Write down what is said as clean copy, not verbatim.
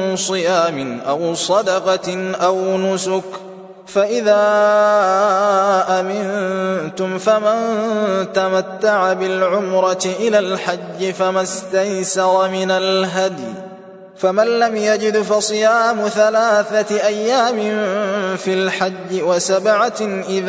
صيام أو صدقة أو نسك، فإذا أمنتم فمن تمتع بالعمرة إلى الحج فما استيسر من الهدي، فمن لم يجد فصيام 3 أيام في الحج و7 إذا